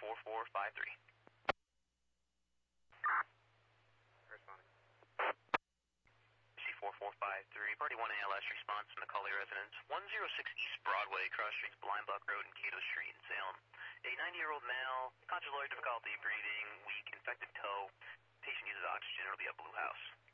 C4453. Responding. C4453, Party 1 ALS response from the Cully residence. 106 East Broadway, cross streets Blindbuck Road and Cato Street in Salem. A 90-year-old male, conscious lower difficulty breathing, weak, infected toe. Patient uses oxygen. It'll be a Blue House.